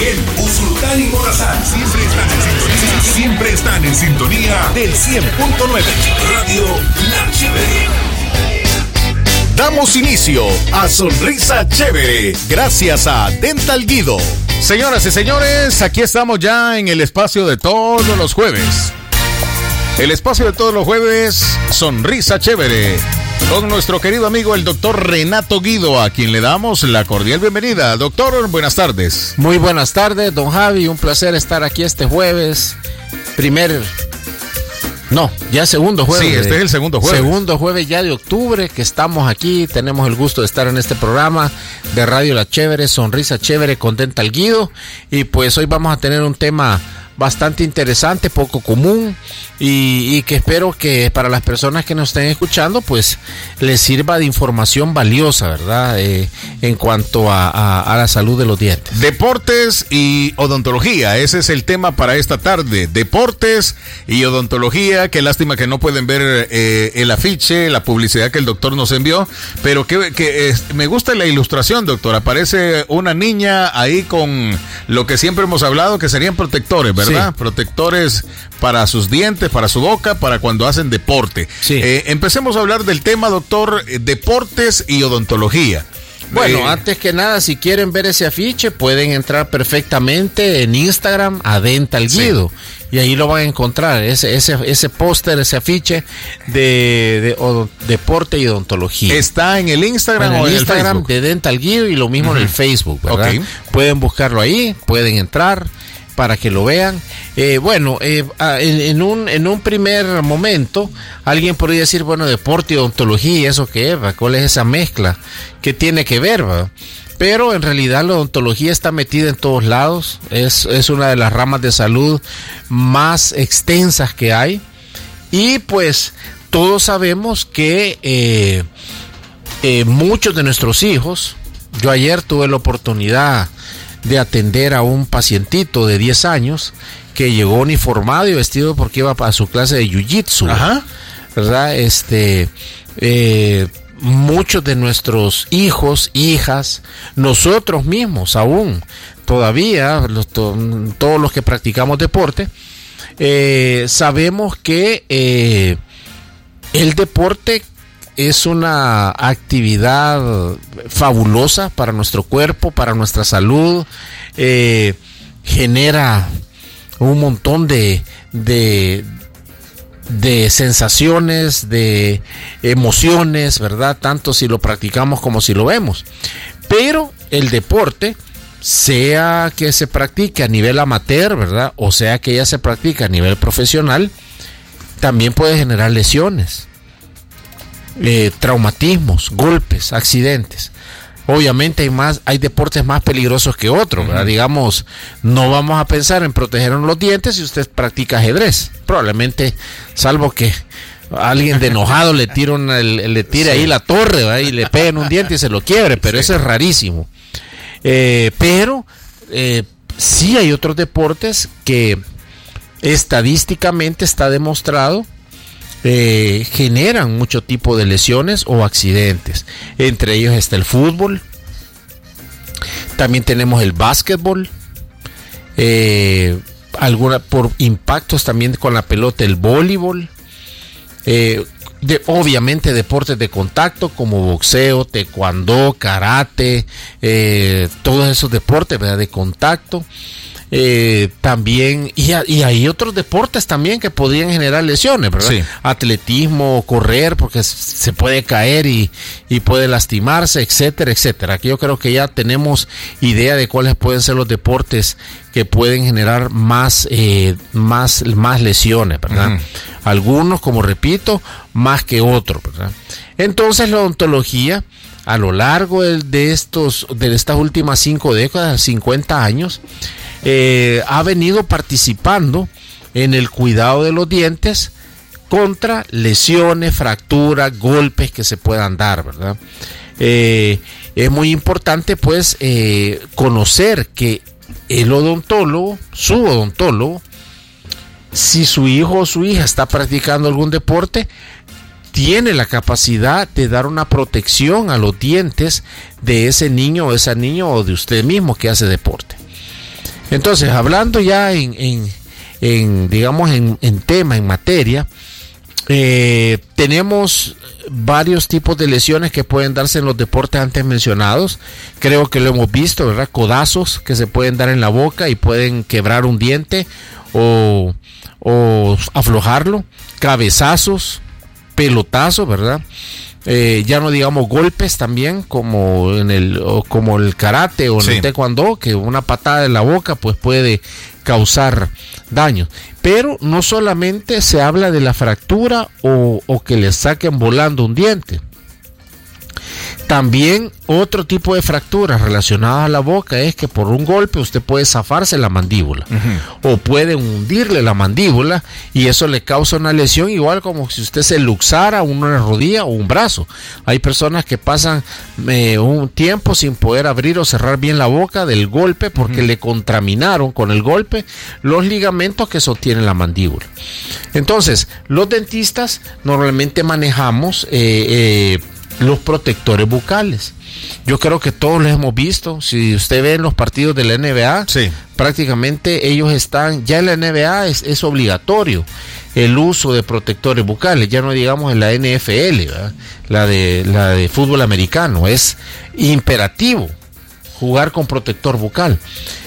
Esguel, Usulután y Morazán. Siempre están en sintonía del 100.9. Radio La Chévere. Damos inicio a Sonrisa Chévere, gracias a Dental Guido. Señoras y señores, aquí estamos ya en el espacio de todos los jueves. El espacio de todos los jueves, Sonrisa Chévere, con nuestro querido amigo el doctor Renato Guido, a quien le damos la cordial bienvenida. Doctor, buenas tardes. Muy buenas tardes, don Javi, un placer estar aquí este jueves. Segundo jueves. Sí, este es el segundo jueves. Segundo jueves ya de octubre que estamos aquí. Tenemos el gusto de estar en este programa de Radio La Chévere, Sonrisa Chévere con Dental Guido. Y pues hoy vamos a tener un tema bastante interesante, poco común y que espero que para las personas que nos estén escuchando pues les sirva de información valiosa, ¿verdad? En cuanto a la salud de los dientes. Deportes y odontología, ese es el tema para esta tarde. Deportes y odontología. Qué lástima que no pueden ver el afiche, la publicidad que el doctor nos envió, pero me gusta la ilustración, doctor. Aparece una niña ahí con lo que siempre hemos hablado, que serían protectores, ¿verdad? Sí. Protectores para sus dientes, para su boca, para cuando hacen deporte. Sí. Empecemos a hablar del tema, doctor, deportes y odontología. Bueno, antes que nada, si quieren ver ese afiche, pueden entrar perfectamente en Instagram a Dental Guido. Sí. Y ahí lo van a encontrar, ese póster, ese afiche de deporte y odontología. ¿Está en el Instagram o en el Instagram Facebook? De Dental Guido y lo mismo en el Facebook, ¿verdad? Okay. Pueden buscarlo ahí, pueden entrar para que lo vean. En un primer momento alguien podría decir, bueno, deporte y odontología, ¿eso qué es? ¿Cuál es esa mezcla? ¿Qué tiene que ver? ¿Va? Pero en realidad la odontología está metida en todos lados, es una de las ramas de salud más extensas que hay, y pues todos sabemos que muchos de nuestros hijos, yo ayer tuve la oportunidad de atender a un pacientito de 10 años que llegó uniformado y vestido porque iba a su clase de jiu-jitsu. Ajá. ¿Verdad? Muchos de nuestros hijos, hijas, nosotros mismos aún, todavía, todos los que practicamos deporte, sabemos que el deporte es una actividad fabulosa para nuestro cuerpo, para nuestra salud, genera un montón de sensaciones, de emociones, ¿verdad? Tanto si lo practicamos como si lo vemos. Pero el deporte, sea que se practique a nivel amateur, ¿verdad? O sea que ya se practica a nivel profesional, también puede generar lesiones. Traumatismos, golpes, accidentes. Obviamente hay deportes más peligrosos que otros, ¿verdad? Digamos, no vamos a pensar en protegernos los dientes si usted practica ajedrez. Probablemente, salvo que alguien de enojado le tire ahí la torre, ¿verdad? Y le peguen un diente y se lo quiebre, pero eso es rarísimo. Pero sí hay otros deportes que estadísticamente está demostrado generan mucho tipo de lesiones o accidentes. Entre ellos está el fútbol, también tenemos el básquetbol, por impactos también con la pelota, el voleibol, obviamente deportes de contacto como boxeo, taekwondo, karate, todos esos deportes, ¿verdad?, de contacto. También, y hay otros deportes también que podrían generar lesiones, ¿verdad? Sí. Atletismo, correr, porque se puede caer y puede lastimarse, etcétera, etcétera. Aquí yo creo que ya tenemos idea de cuáles pueden ser los deportes que pueden generar más lesiones, ¿verdad? Uh-huh. Algunos, como repito, más que otros, ¿verdad? Entonces la odontología, a lo largo de estas últimas 5 décadas, 50 años, ha venido participando en el cuidado de los dientes contra lesiones, fracturas, golpes que se puedan dar, ¿verdad? Es muy importante pues conocer que el odontólogo, su odontólogo, si su hijo o su hija está practicando algún deporte, tiene la capacidad de dar una protección a los dientes de ese niño o esa niña o de usted mismo que hace deporte. Entonces, hablando ya en materia, tenemos varios tipos de lesiones que pueden darse en los deportes antes mencionados. Creo que lo hemos visto, ¿verdad? Codazos que se pueden dar en la boca y pueden quebrar un diente o aflojarlo. Cabezazos, pelotazos, ¿verdad? Ya no digamos golpes también, como el karate o en el taekwondo, que una patada en la boca pues puede causar daño. Pero no solamente se habla de la fractura o que le saquen volando un diente. También otro tipo de fracturas relacionadas a la boca es que por un golpe usted puede zafarse la mandíbula o puede hundirle la mandíbula y eso le causa una lesión igual como si usted se luxara una rodilla o un brazo. Hay personas que pasan un tiempo sin poder abrir o cerrar bien la boca del golpe porque le contaminaron con el golpe los ligamentos que sostienen la mandíbula. Entonces, los dentistas normalmente manejamos los protectores bucales. Yo creo que todos los hemos visto. Si usted ve en los partidos de la NBA, sí, prácticamente ellos están, ya en la NBA es obligatorio el uso de protectores bucales, ya no digamos en la NFL, ¿verdad? La de fútbol americano, es imperativo jugar con protector bucal.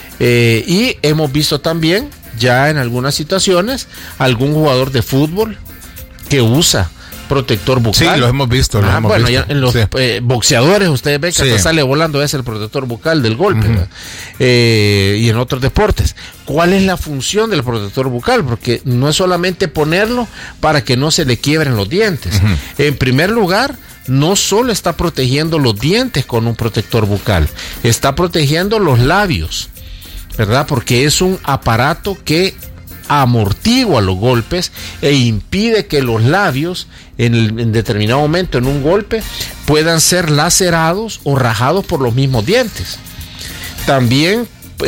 Y hemos visto también, ya en algunas situaciones, algún jugador de fútbol que usa protector bucal. Sí, lo hemos visto. Ya en los boxeadores ustedes ven que hasta sale volando ese el protector bucal del golpe. Y en otros deportes. ¿Cuál es la función del protector bucal? Porque no es solamente ponerlo para que no se le quiebren los dientes. En primer lugar, no solo está protegiendo los dientes con un protector bucal, está protegiendo los labios, ¿verdad? Porque es un aparato que amortigua los golpes e impide que los labios en determinado momento en un golpe puedan ser lacerados o rajados por los mismos dientes. También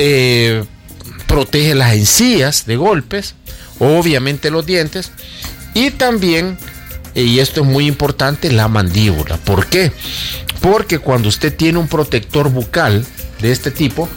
protege las encías de golpes, obviamente los dientes, y también, y esto es muy importante, la mandíbula. ¿Por qué? Porque cuando usted tiene un protector bucal de este tipo,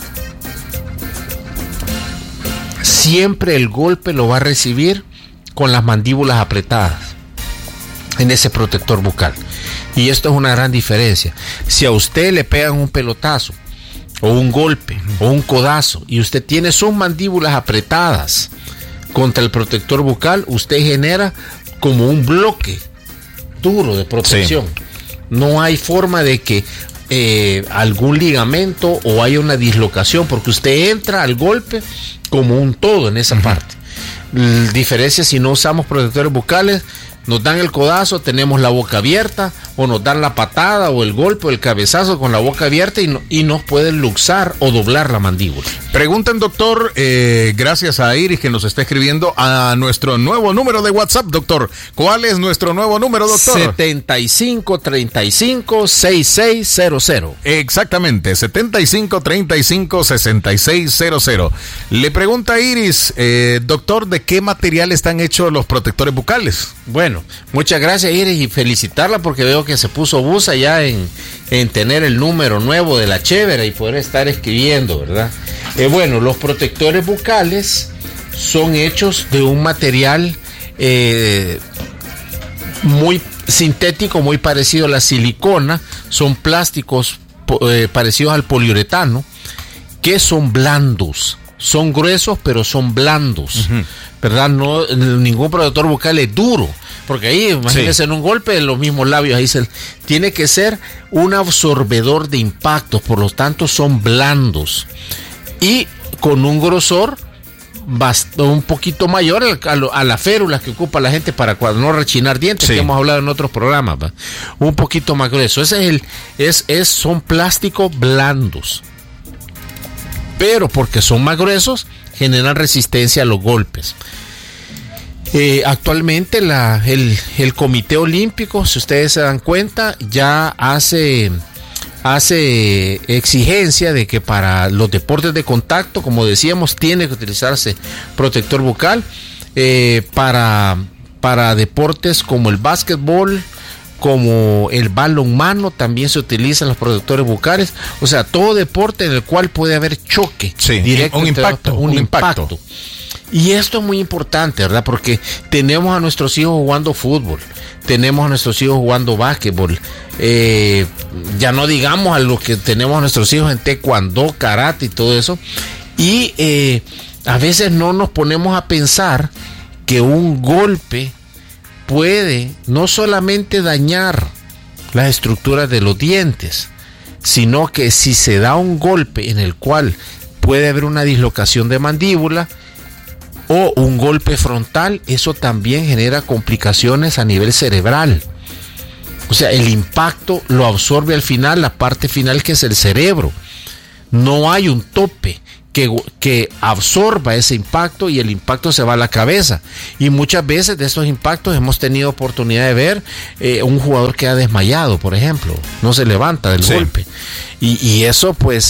siempre el golpe lo va a recibir con las mandíbulas apretadas en ese protector bucal. Y esto es una gran diferencia. Si a usted le pegan un pelotazo o un golpe o un codazo y usted tiene sus mandíbulas apretadas contra el protector bucal, usted genera como un bloque duro de protección. Sí. No hay forma de que algún ligamento o haya una dislocación, porque usted entra al golpe como un todo en esa parte. La diferencia si no usamos protectores bucales, nos dan el codazo, tenemos la boca abierta, o nos dan la patada o el golpe o el cabezazo con la boca abierta y nos pueden luxar o doblar la mandíbula. Preguntan, doctor, gracias a Iris que nos está escribiendo a nuestro nuevo número de WhatsApp, doctor. ¿Cuál es nuestro nuevo número, doctor? 7535-6600. Exactamente, 7535-6600. Le pregunta a Iris, doctor, ¿de qué material están hechos los protectores bucales? Bueno, muchas gracias, Iris, y felicitarla porque veo que se puso busa ya en tener el número nuevo de la chévere y poder estar escribiendo, ¿verdad? Bueno, los protectores bucales son hechos de un material muy sintético, muy parecido a la silicona. Son plásticos parecidos al poliuretano, que son blandos. Son gruesos, pero son blandos, ¿verdad? No, ningún protector bucal es duro, porque ahí, imagínense, en un golpe, los mismos labios, ahí tiene que ser un absorbedor de impactos, por lo tanto son blandos y con un grosor un poquito mayor a las férulas que ocupa la gente para cuando no rechinar dientes, que hemos hablado en otros programas, ¿va? Un poquito más grueso. Ese son plásticos blandos, pero porque son más generan resistencia a los golpes. Actualmente el Comité Olímpico, si ustedes se dan cuenta, ya hace exigencia de que para los deportes de contacto, como decíamos, tiene que utilizarse protector bucal. Para deportes como el básquetbol, como el balonmano, también se utilizan los protectores bucales. O sea, todo deporte en el cual puede haber choque directo. Un impacto. Y esto es muy importante, ¿verdad? Porque tenemos a nuestros hijos jugando fútbol, tenemos a nuestros hijos jugando básquetbol, ya no digamos a los que tenemos a nuestros hijos en taekwondo, karate y todo eso. Y a veces no nos ponemos a pensar que un golpe puede no solamente dañar las estructuras de los dientes, sino que si se da un golpe en el cual puede haber una dislocación de mandíbula o un golpe frontal, eso también genera complicaciones a nivel cerebral. O sea, el impacto lo absorbe al final, la parte final, que es el cerebro. No hay un tope que absorba ese impacto, y el impacto se va a la cabeza. Y muchas veces de estos impactos hemos tenido oportunidad de ver un jugador que ha desmayado, por ejemplo, no se levanta del golpe. Y eso pues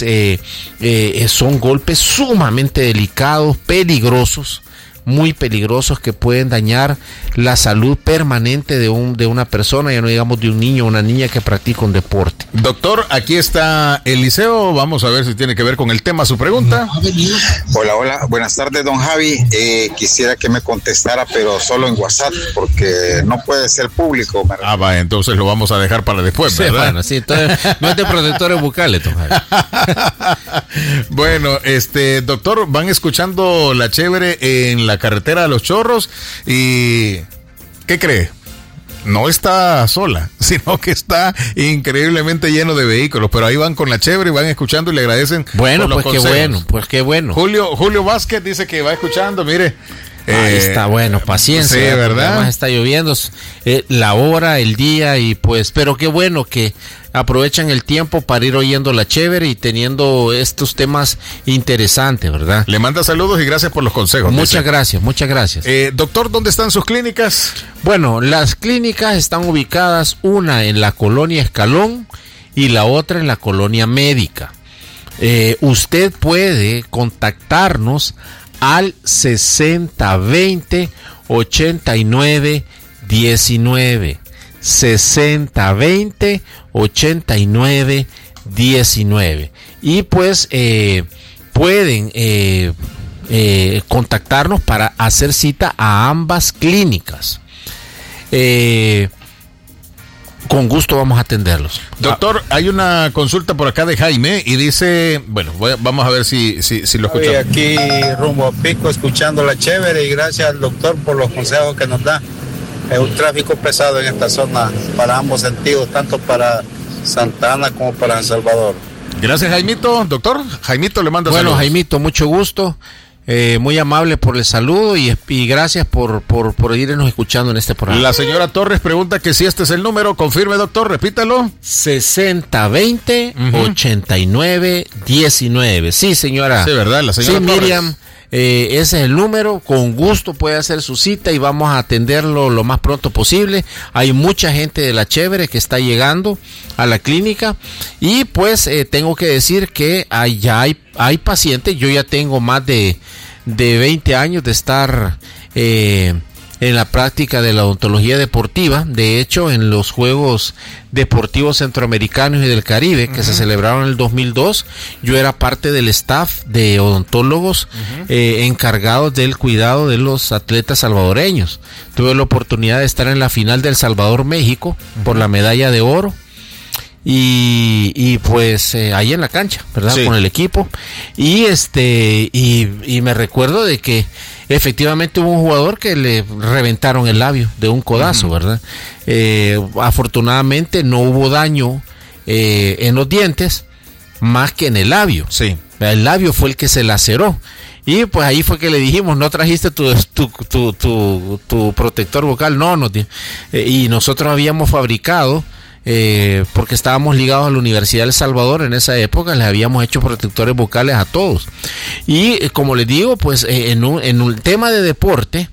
son golpes sumamente delicados, peligrosos, muy peligrosos, que pueden dañar la salud permanente de una persona, ya no digamos de un niño o una niña que practica un deporte. Doctor, aquí está Eliseo, vamos a ver si tiene que ver con el tema su pregunta. Hola, buenas tardes, don Javi. Quisiera que me contestara, pero solo en WhatsApp, porque no puede ser público. Va, entonces lo vamos a dejar para después, ¿verdad? Sí, bueno, sí, entonces no es de protectores bucales, don Javi. Bueno, doctor, van escuchando La Chévere en la carretera de Los Chorros y ¿qué cree? No está sola, sino que está increíblemente lleno de vehículos, pero ahí van con La Chévere y van escuchando y le agradecen. Bueno, pues qué bueno. Julio Vázquez dice que va escuchando, mire. Ahí está, bueno, paciencia. Sí, ¿verdad? Además está lloviendo, la hora, el día, y pues, pero qué bueno que aprovechan el tiempo para ir oyendo La Chévere y teniendo estos temas interesantes, ¿verdad? Le manda saludos y gracias por los consejos. Muchas gracias. Doctor, ¿dónde están sus clínicas? Bueno, las clínicas están ubicadas, una en la colonia Escalón y la otra en la colonia Médica. Usted puede contactarnos al 6020 8919 6020 8919 y pues pueden contactarnos para hacer cita a ambas clínicas. Con gusto vamos a atenderlos. Doctor, hay una consulta por acá de Jaime y dice, bueno, vamos a ver si lo escuchamos. Estoy aquí rumbo a Pico escuchando La Chévere y gracias al doctor por los consejos que nos da. Es un tráfico pesado en esta zona para ambos sentidos, tanto para Santa Ana como para San Salvador. Gracias, Jaimito. Doctor, Jaimito le manda saludos. Bueno, Jaimito, mucho gusto. Muy amable por el saludo y gracias por irnos escuchando en este programa. La señora Torres pregunta que si este es el número. Confirme, doctor, repítalo. 6020 8919. Sí, señora. Sí, ¿verdad? La señora Torres. Miriam, ese es el número. Con gusto puede hacer su cita y vamos a atenderlo lo más pronto posible. Hay mucha gente de La Chévere que está llegando a la clínica y pues tengo que decir que hay pacientes. Yo ya tengo más de 20 años de estar en la práctica de la odontología deportiva. De hecho, en los Juegos Deportivos Centroamericanos y del Caribe, que se celebraron en el 2002, yo era parte del staff de odontólogos encargados del cuidado de los atletas salvadoreños. Tuve la oportunidad de estar en la final del Salvador-México por la medalla de oro. Y pues ahí en la cancha, ¿verdad? Sí. Con el equipo. Y me recuerdo de que efectivamente hubo un jugador que le reventaron el labio de un codazo, ¿verdad? Afortunadamente no hubo daño en los dientes, más que en el labio. Sí. El labio fue el que se laceró. Y pues ahí fue que le dijimos, no trajiste tu protector bucal, no, y nosotros habíamos fabricado, porque estábamos ligados a la Universidad de El Salvador en esa época, les habíamos hecho protectores bucales a todos. Y como les digo, pues en un tema de deporte,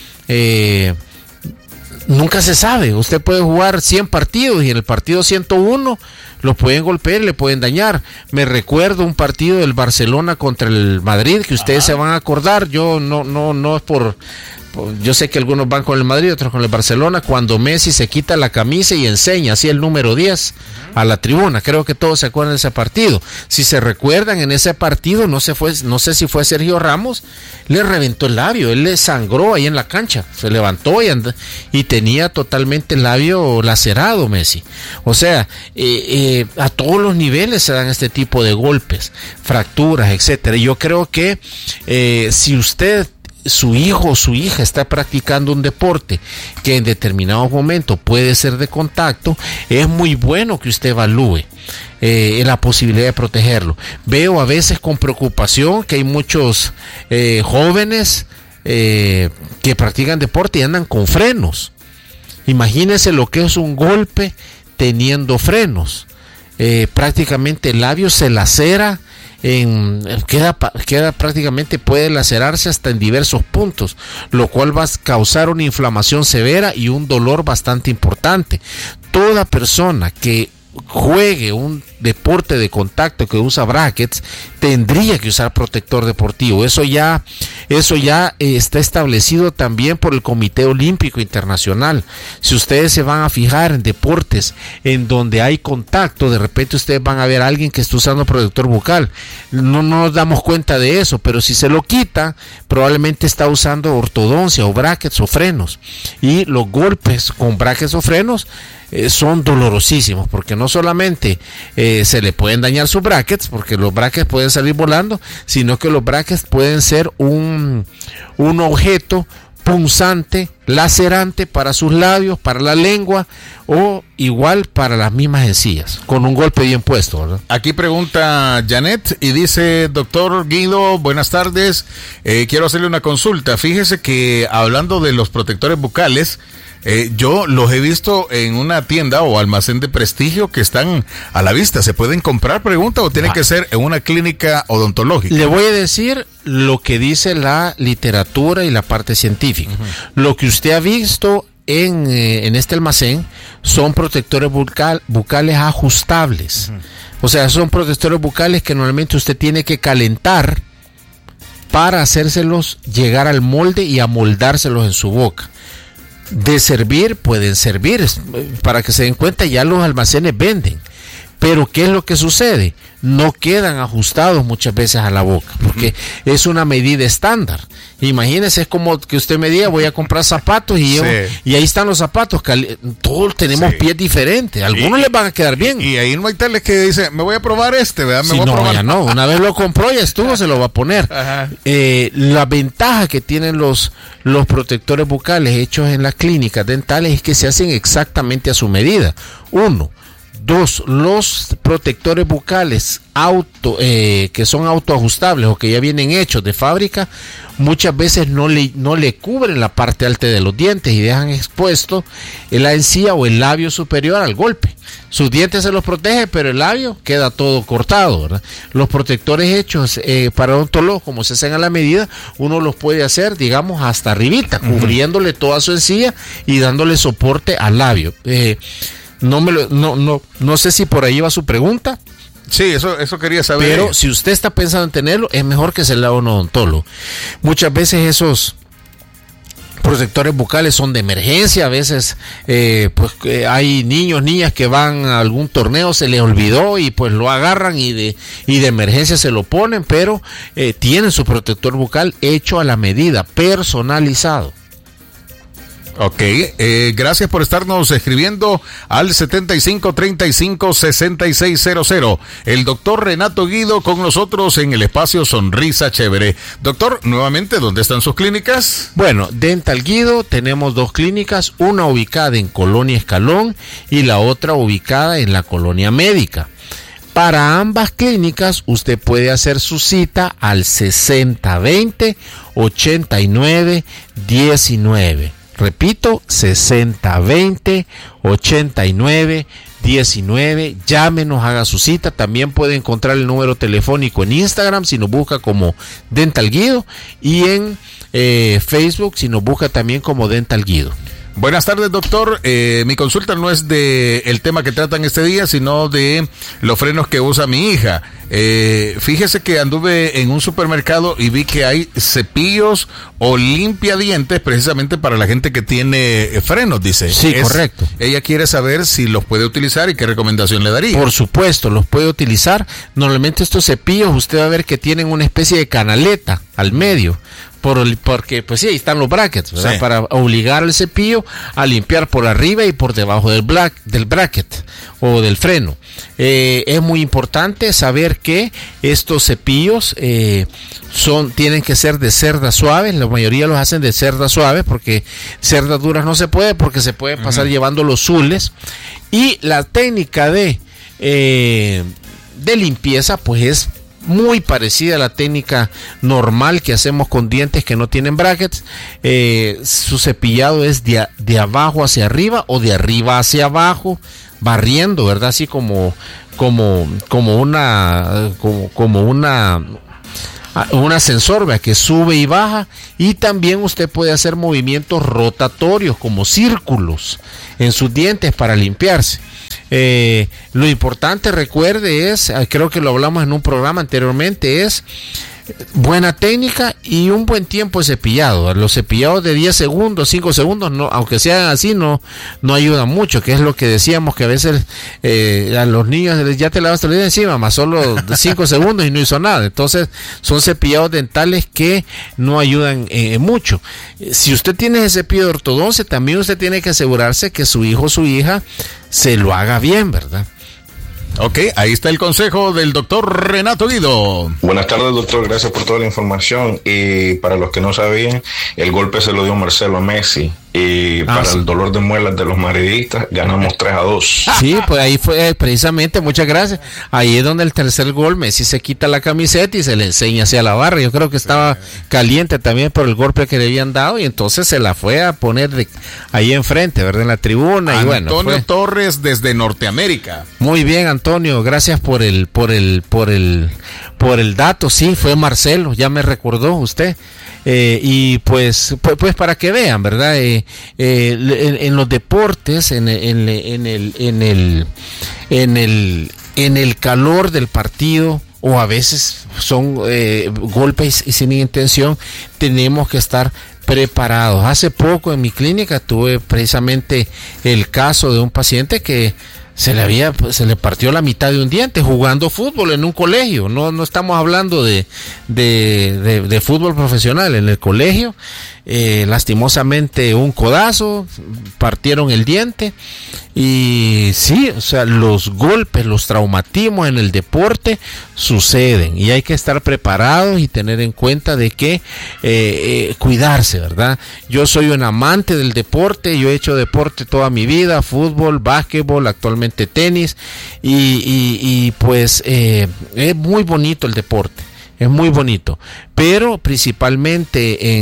nunca se sabe. Usted puede jugar 100 partidos y en el partido 101 los pueden golpear y le pueden dañar. Me recuerdo un partido del Barcelona contra el Madrid que ustedes se van a acordar. Yo no es por yo sé que algunos van con el Madrid, otros con el Barcelona, cuando Messi se quita la camisa y enseña así el número 10 a la tribuna. Creo que todos se acuerdan de ese partido. Si se recuerdan, en ese partido, no sé si fue Sergio Ramos, le reventó el labio, él le sangró ahí en la cancha, se levantó y tenía totalmente el labio lacerado Messi. O sea, a todos los niveles se dan este tipo de golpes, fracturas, etcétera. Yo creo que si usted, su hijo o su hija está practicando un deporte que en determinado momento puede ser de contacto, es muy bueno que usted evalúe la posibilidad de protegerlo. Veo a veces con preocupación que hay muchos jóvenes que practican deporte y andan con frenos. Imagínense lo que es un golpe teniendo frenos. Prácticamente el labio se lacera, queda prácticamente, puede lacerarse hasta en diversos puntos, lo cual va a causar una inflamación severa y un dolor bastante importante. Toda persona que juegue un deporte de contacto que usa brackets tendría que usar protector deportivo. Eso ya está establecido también por el Comité Olímpico Internacional. Si ustedes se van a fijar en deportes en donde hay contacto, de repente ustedes van a ver a alguien que está usando protector bucal. No nos damos cuenta de eso, pero si se lo quita, probablemente está usando ortodoncia o brackets o frenos. Y los golpes con brackets o frenos son dolorosísimos, porque no solamente se le pueden dañar sus brackets, porque los brackets pueden salir volando, sino que los brackets pueden ser un objeto punzante, lacerante para sus labios, para la lengua o igual para las mismas encías, con un golpe bien puesto, ¿verdad? Aquí pregunta Janet y dice: doctor Guido, buenas tardes, quiero hacerle una consulta. Fíjese que hablando de los protectores bucales, yo los he visto en una tienda o almacén de prestigio que están a la vista. ¿Se pueden comprar, pregunta, o tiene que ser en una clínica odontológica? Le voy a decir lo que dice la literatura y la parte científica. Lo que usted ha visto en este almacén son protectores bucales ajustables. O sea, son protectores bucales que normalmente usted tiene que calentar para hacérselos llegar al molde y amoldárselos en su boca. De servir, pueden servir, para que se den cuenta, ya los almacenes venden. Pero ¿qué es lo que sucede? No quedan ajustados muchas veces a la boca, porque es una medida estándar. Imagínense, es como que usted me diga: voy a comprar zapatos y ahí están los zapatos. Todos tenemos pies diferentes, algunos les van a quedar bien. Y ahí no hay tales que dicen: me voy a probar ¿verdad? Ya no, una vez lo compró, ya estuvo, se lo va a poner. La ventaja que tienen los protectores bucales hechos en las clínicas dentales es que se hacen exactamente a su medida. 1. 2, los protectores bucales que son autoajustables o que ya vienen hechos de fábrica, muchas veces no le cubren la parte alta de los dientes y dejan expuesto la encía o el labio superior al golpe. Sus dientes se los protege, pero el labio queda todo cortado, ¿verdad? Los protectores hechos para odontólogos, como se hacen a la medida, uno los puede hacer, digamos, hasta arribita, cubriéndole toda su encía y dándole soporte al labio. No sé si por ahí va su pregunta. Sí, eso quería saber. Pero si usted está pensando en tenerlo, es mejor que se le haga un odontólogo. Muchas veces esos protectores bucales son de emergencia. A veces hay niñas que van a algún torneo, se les olvidó y pues lo agarran y de emergencia se lo ponen, pero tienen su protector bucal hecho a la medida, personalizado. Ok, gracias por estarnos escribiendo al 7535-6600. El doctor Renato Guido con nosotros en el espacio Sonrisa Chévere. Doctor, nuevamente, ¿dónde están sus clínicas? Bueno, Dental Guido tenemos 2 clínicas, una ubicada en Colonia Escalón y la otra ubicada en la Colonia Médica. Para ambas clínicas usted puede hacer su cita al 6020-8919. Repito, 6020-8919. Llámenos, haga su cita. También puede encontrar el número telefónico en Instagram si nos busca como Dental Guido, y en Facebook si nos busca también como Dental Guido. Buenas tardes, doctor. Mi consulta no es de el tema que tratan este día, sino de los frenos que usa mi hija. Fíjese que anduve en un supermercado y vi que hay cepillos o limpiadientes precisamente para la gente que tiene frenos, dice. Sí, correcto. Ella quiere saber si los puede utilizar y qué recomendación le daría. Por supuesto, los puede utilizar. Normalmente estos cepillos usted va a ver que tienen una especie de canaleta al medio. Porque pues sí, ahí están los brackets, ¿verdad? Sí. Para obligar al cepillo a limpiar por arriba y por debajo del bracket o del freno. Es muy importante saber que estos cepillos tienen que ser de cerdas suaves. La mayoría los hacen de cerdas suaves porque cerdas duras no se puede, porque se puede pasar llevando los zules. Y la técnica de limpieza pues es muy parecida a la técnica normal que hacemos con dientes que no tienen brackets. Su cepillado es de abajo hacia arriba o de arriba hacia abajo, barriendo, ¿verdad? Así como un ascensor, que sube y baja. Y también usted puede hacer movimientos rotatorios como círculos en sus dientes para limpiarse. Lo importante, recuerde, creo que lo hablamos en un programa anteriormente, es buena técnica y un buen tiempo de cepillado. Los cepillados de 10 segundos, 5 segundos, no, aunque sean así, no ayudan mucho, que es lo que decíamos, que a veces a los niños ya te lavaste el diente encima, más solo 5 segundos y no hizo nada. Entonces son cepillados dentales que no ayudan mucho. Si usted tiene ese cepillo de ortodoncia, también usted tiene que asegurarse que su hijo o su hija se lo haga bien, ¿verdad? Ok, ahí está el consejo del doctor Renato Guido. Buenas tardes, doctor, gracias por toda la información. Y para los que no sabían, el golpe se lo dio Marcelo a Messi. Y para el dolor de muelas de los madridistas, ganamos 3-2. Sí, pues ahí fue precisamente, muchas gracias. Ahí es donde el tercer gol, Messi se quita la camiseta y se le enseña hacia la barra. Yo creo que estaba caliente también por el golpe que le habían dado y entonces se la fue a poner ahí enfrente, ¿verdad? En la tribuna. Antonio Torres desde Norteamérica. Muy bien, Antonio, gracias por el dato. Sí, fue Marcelo, ya me recordó usted. Y pues para que vean, ¿verdad? En los deportes, en el calor del partido, o a veces son golpes y sin intención, tenemos que estar preparados. Hace poco en mi clínica tuve precisamente el caso de un paciente que se le partió la mitad de un diente jugando fútbol en un colegio. No estamos hablando de fútbol profesional. En el colegio, lastimosamente un codazo, partieron el diente. Y sí, o sea, los golpes, los traumatismos en el deporte suceden y hay que estar preparados y tener en cuenta de que cuidarse, ¿verdad? Yo soy un amante del deporte, yo he hecho deporte toda mi vida, fútbol, básquetbol, actualmente tenis y pues es muy bonito el deporte. Es muy bonito, pero principalmente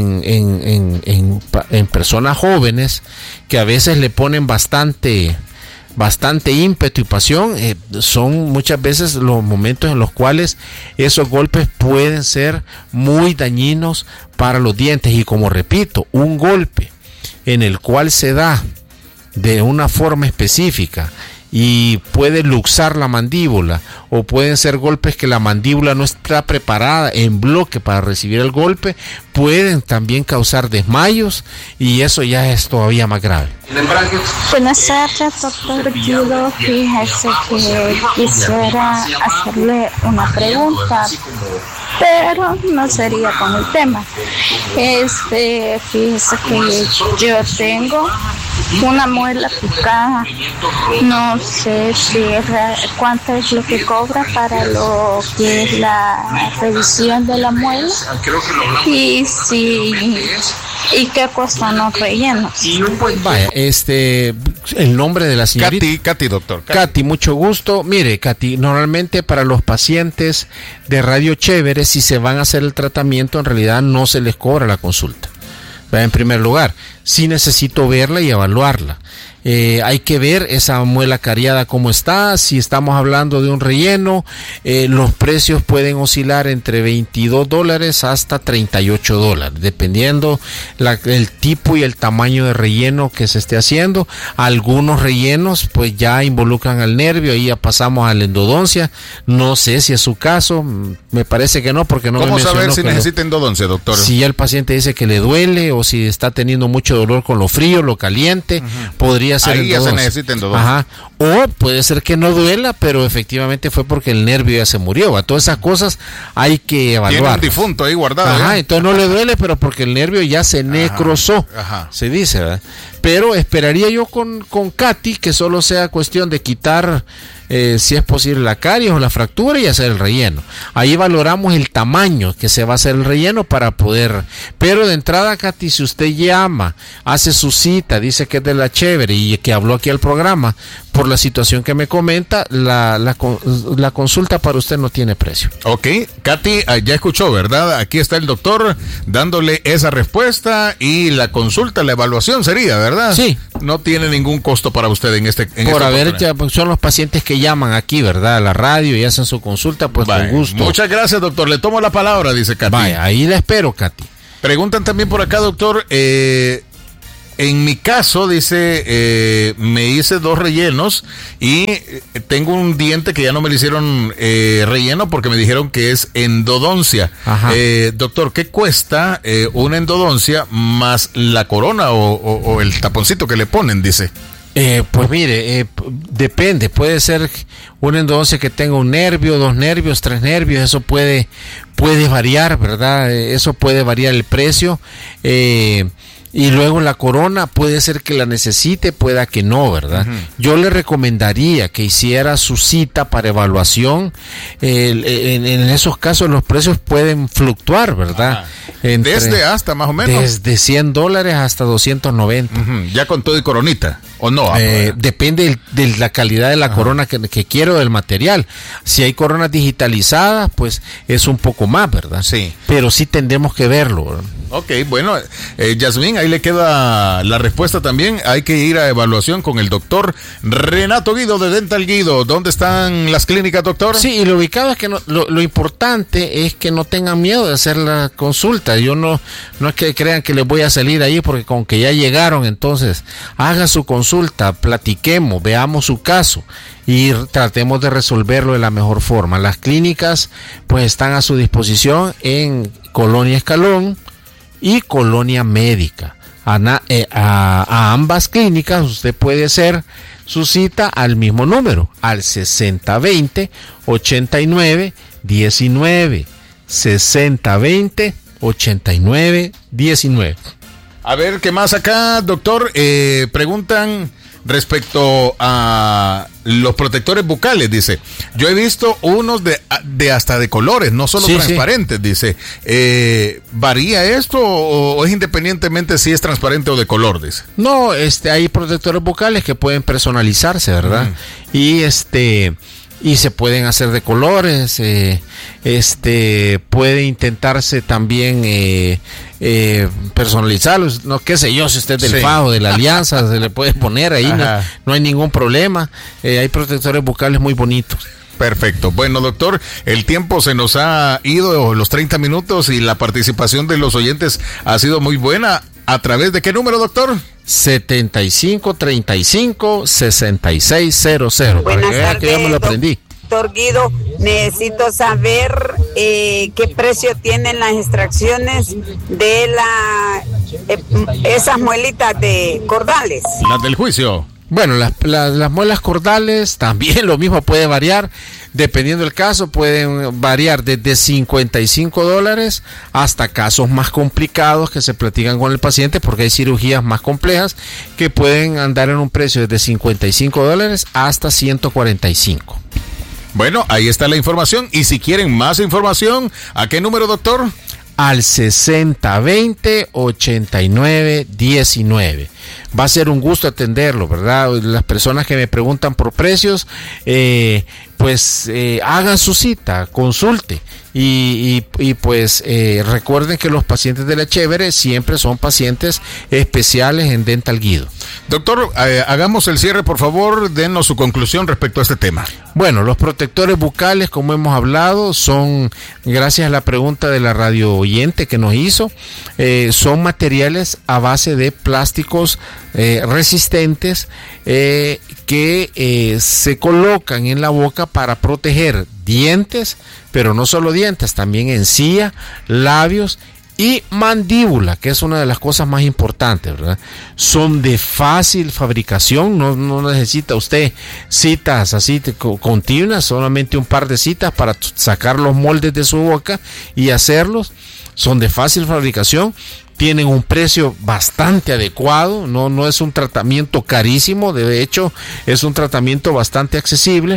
en personas jóvenes que a veces le ponen bastante ímpetu y pasión, son muchas veces los momentos en los cuales esos golpes pueden ser muy dañinos para los dientes. Y como repito, un golpe en el cual se da de una forma específica y puede luxar la mandíbula, o pueden ser golpes que la mandíbula no está preparada en bloque para recibir el golpe, pueden también causar desmayos y eso ya es todavía más grave. Buenas tardes, doctor Guido. Fíjese que quisiera hacerle una pregunta, pero no sería con el tema. Fíjese que yo tengo una muela picada. No sé cuánto es lo que cobra para lo que es la revisión de la muela y qué cuestan los rellenos. Vaya, el nombre de la señorita Katy, doctor. Katy, mucho gusto. Mire, Katy, normalmente para los pacientes de Radio Chévere, si se van a hacer el tratamiento, en realidad no se les cobra la consulta. En primer lugar, sí necesito verla y evaluarla. hay que ver esa muela cariada cómo está. Si estamos hablando de un relleno, los precios pueden oscilar entre $22 hasta $38, dependiendo el tipo y el tamaño de relleno que se esté haciendo. Algunos rellenos pues ya involucran al nervio, ahí ya pasamos a la endodoncia. No sé si es su caso, me parece que no, porque no me mencionó. ¿Cómo saber si necesita endodoncia, doctor? Si ya el paciente dice que le duele o si está teniendo mucho dolor con lo frío, lo caliente, podría ser ahí endodoncia. Ya se necesita endodoncia. Ajá. O puede ser que no duela, pero efectivamente fue porque el nervio ya se murió. Todas esas cosas hay que evaluar. Tiene un difunto ahí guardado. Ajá, entonces no le duele, pero porque el nervio ya se necrosó. Ajá. Se dice, ¿verdad? Pero esperaría yo con Katy que solo sea cuestión de quitar, si es posible, la caries o la fractura y hacer el relleno. Ahí valoramos el tamaño que se va a hacer el relleno para poder. Pero de entrada, Katy, si usted llama, hace su cita, dice que es de la chévere y que habló aquí al programa, por la situación que me comenta, la consulta para usted no tiene precio. Ok, Katy, ya escuchó, ¿verdad? Aquí está el doctor dándole esa respuesta y la consulta, la evaluación sería, ¿verdad? Sí. No tiene ningún costo para usted en este por haber, ya, son los pacientes que llaman aquí, ¿verdad? A la radio y hacen su consulta, pues con gusto. Muchas gracias, doctor. Le tomo la palabra, dice Katy. Vaya, ahí la espero, Katy. Preguntan también por acá, doctor, en mi caso, dice, me hice 2 rellenos y tengo un diente que ya no me le hicieron relleno porque me dijeron que es endodoncia. Doctor, ¿qué cuesta una endodoncia más la corona o el taponcito que le ponen? Dice. Pues mire, depende, puede ser una endodoncia que tenga un nervio, 2 nervios, 3 nervios, eso puede variar, ¿verdad? Eso puede variar el precio. Y luego la corona puede ser que la necesite, pueda que no, ¿verdad? Yo le recomendaría que hiciera su cita para evaluación. En esos casos los precios pueden fluctuar, ¿verdad? Desde hasta más o menos. Desde $100 hasta $290. Ya con todo y coronita, ¿o no? Depende de la calidad de la corona que quiero, del material. Si hay coronas digitalizadas, pues es un poco más, ¿verdad? Sí. Pero sí tendremos que verlo, ¿verdad? Ok, bueno, Yasmín, ahí le queda la respuesta también. Hay que ir a evaluación con el doctor Renato Guido de Dental Guido. ¿Dónde están las clínicas, doctor? Sí, y lo ubicado es que lo importante es que no tengan miedo de hacer la consulta. Yo no es que crean que les voy a salir ahí porque con que ya llegaron, entonces haga su consulta, platiquemos, veamos su caso y tratemos de resolverlo de la mejor forma. Las clínicas pues están a su disposición en Colonia Escalón y Colonia Médica. A ambas clínicas usted puede hacer su cita al mismo número, al 6020-8919. 6020-8919. A ver, ¿qué más acá, doctor? Preguntan respecto a los protectores bucales, dice. Yo he visto unos de hasta de colores, no solo transparentes, dice. ¿Varía esto o es independientemente si es transparente o de color, dice? No, hay protectores bucales que pueden personalizarse, ¿verdad? Y se pueden hacer de colores, puede intentarse también personalizarlos, no qué sé yo, si usted es del FAO, de la Alianza, se le puede poner ahí, no hay ningún problema. Hay protectores bucales muy bonitos. Perfecto. Bueno, doctor, el tiempo se nos ha ido, los 30 minutos, y la participación de los oyentes ha sido muy buena. ¿A través de qué número, doctor? 7535-6600. Buenas tardes, que ya me lo aprendí. Doctor Guido, necesito saber qué precio tienen las extracciones de esas muelitas de cordales. Las del juicio. Bueno, las muelas cordales también lo mismo, puede variar, dependiendo del caso, pueden variar desde $55 hasta casos más complicados que se platican con el paciente, porque hay cirugías más complejas que pueden andar en un precio desde $55 hasta $145. Bueno, ahí está la información, y si quieren más información, ¿a qué número, doctor? Al 6020-8919. va a ser un gusto atenderlo, ¿verdad? Las personas que me preguntan por precios, pues hagan su cita, consulte y pues recuerden que los pacientes de La Chévere siempre son pacientes especiales en Dental Guido. Doctor, hagamos el cierre, por favor, denos su conclusión respecto a este tema. Bueno, los protectores bucales, como hemos hablado, son, gracias a la pregunta de la radio oyente que nos hizo, son materiales a base de plásticos resistentes que se colocan en la boca para proteger dientes, pero no solo dientes, también encía, labios y mandíbula, que es una de las cosas más importantes, ¿verdad? Son de fácil fabricación, no necesita usted citas así continuas, solamente un par de citas para sacar los moldes de su boca y hacerlos. Son de fácil fabricación, tienen un precio bastante adecuado, no es un tratamiento carísimo, de hecho es un tratamiento bastante accesible,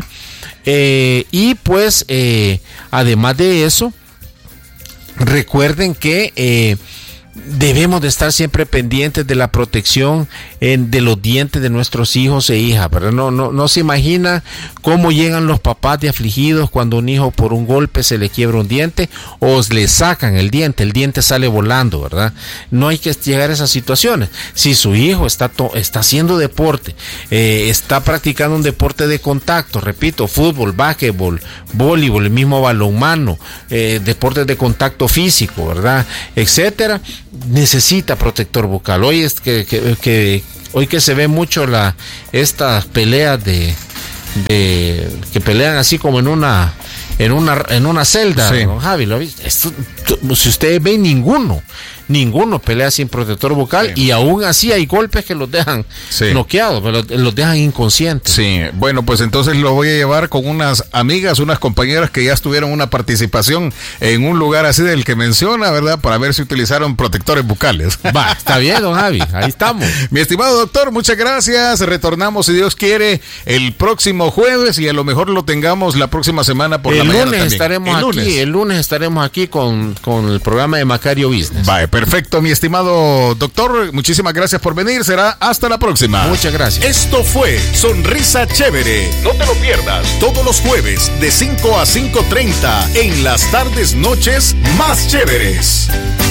y pues además de eso, recuerden que debemos de estar siempre pendientes de la protección de los dientes de nuestros hijos e hijas, ¿verdad? No se imagina cómo llegan los papás de afligidos cuando un hijo por un golpe se le quiebra un diente o le sacan el diente sale volando, ¿verdad? No hay que llegar a esas situaciones. Si su hijo está haciendo deporte, está practicando un deporte de contacto, repito, fútbol, básquetbol, voleibol, el mismo balonmano, deportes de contacto físico, ¿verdad? Etcétera, necesita protector bucal. Hoy es hoy que se ve mucho estas peleas de que pelean así como en una celda, sí. Don Javi, ¿lo viste? Si ustedes ven, ninguno pelea sin protector bucal, sí. Y aún así hay golpes que los dejan noqueados, los dejan inconscientes. Sí, bueno, pues entonces lo voy a llevar con unas amigas, unas compañeras que ya tuvieron una participación en un lugar así del que menciona, ¿verdad? Para ver si utilizaron protectores bucales. Va, está bien, don Javi, ahí estamos. Mi estimado doctor, muchas gracias. Retornamos, si Dios quiere, el próximo jueves y a lo mejor lo tengamos la próxima semana por la mañana también. El lunes estaremos aquí con el programa de Macario Business. Vale, perfecto, mi estimado doctor, muchísimas gracias por venir, será hasta la próxima. Muchas gracias. Esto fue Sonrisa Chévere, no te lo pierdas, todos los jueves de 5 a 5:30 en las tardes noches más chéveres.